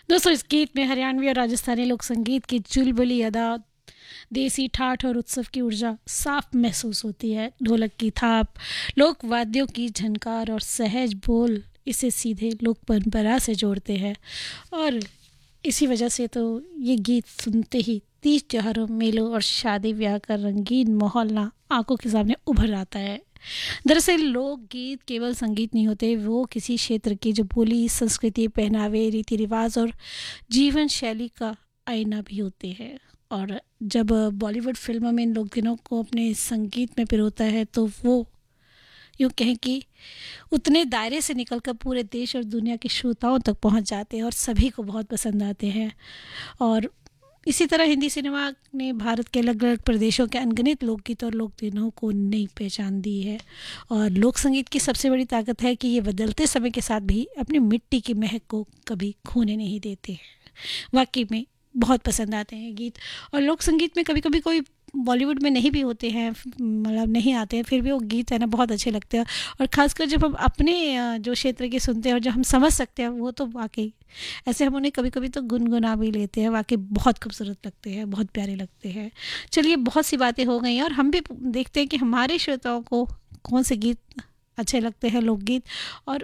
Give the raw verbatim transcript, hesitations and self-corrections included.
दोस्तों, इस गीत में हरियाणवी और राजस्थानी लोक संगीत की चुलबुली अदा, देसी ठाठ और उत्सव की ऊर्जा साफ महसूस होती है। ढोलक की थाप, लोक वाद्यों की झनकार और सहज बोल इसे सीधे लोक परंपरा से जोड़ते हैं। और इसी वजह से तो ये गीत सुनते ही तीज त्योहारों, मेलों और शादी ब्याह का रंगीन माहौल ना आंखों के सामने उभर आता है। दरअसल लोकगीत केवल संगीत नहीं होते, वो किसी क्षेत्र की जो बोली, संस्कृति, पहनावे, रीति रिवाज और जीवन शैली का आईना भी होते हैं। और जब बॉलीवुड फिल्मों में इन लोकगीतों को अपने संगीत में पिरोता है तो वो यूँ कहें कि उतने दायरे से निकलकर पूरे देश और दुनिया के श्रोताओं तक पहुंच जाते हैं और सभी को बहुत पसंद आते हैं। और इसी तरह हिंदी सिनेमा ने भारत के अलग अलग प्रदेशों के अनगिनत लोकगीत और लोकदिनों को नई पहचान दी है। और लोक संगीत की सबसे बड़ी ताकत है कि ये बदलते समय के साथ भी अपनी मिट्टी की महक को कभी खोने नहीं देते हैं। वाकई में बहुत पसंद आते हैं गीत। और लोक संगीत में कभी कभी कोई बॉलीवुड में नहीं भी होते हैं, मतलब नहीं आते हैं, फिर भी वो गीत है ना बहुत अच्छे लगते हैं। और ख़ासकर जब हम अपने अ, जो क्षेत्र के सुनते हैं और जब हम समझ सकते हैं, वो तो वाकई ऐसे हम उन्हें कभी कभी तो गुनगुना भी लेते हैं। वाकई बहुत खूबसूरत लगते हैं, बहुत प्यारे लगते हैं। चलिए, बहुत सी बातें हो गई और हम भी देखते हैं कि हमारे श्रोताओं को कौन से गीत अच्छे लगते हैं, लोकगीत। और